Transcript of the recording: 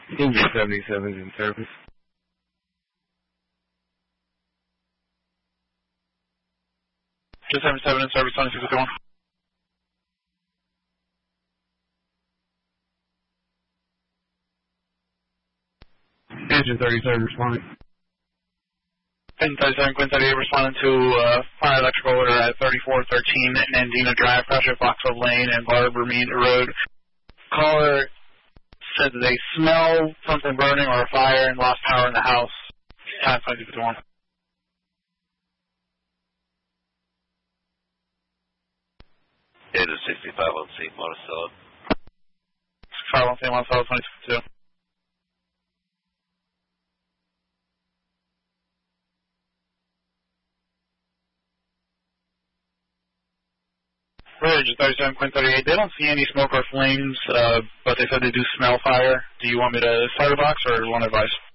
Engine 77 is in service. Engine 77 in service, 2651. Engine 37 responding. Engine 37, Quinn 38, responding to fire electrical order at 3413 Nandina Drive, Project Vauxhall Lane and Barber Mead Road. Caller said that they smell something burning or a fire and lost power in the house. Time 2251. Engine 65 on scene, Monticello. 65 on scene, Monticello, 2252. Engine 37, Quinn 38. They don't see any smoke or flames, but they said they do smell fire. Do you want me to start a box or one advice?